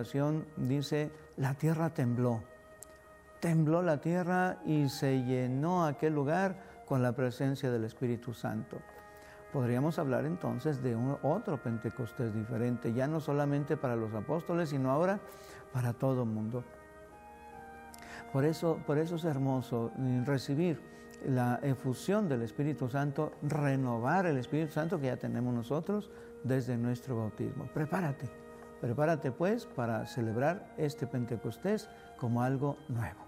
revelación dice, la tierra tembló. Tembló la tierra y se llenó aquel lugar con la presencia del Espíritu Santo. Podríamos hablar entonces de otro Pentecostés diferente, ya no solamente para los apóstoles, sino ahora para todo el mundo. Por eso es hermoso recibir la efusión del Espíritu Santo, renovar el Espíritu Santo que ya tenemos nosotros desde nuestro bautismo. Prepárate pues para celebrar este Pentecostés como algo nuevo.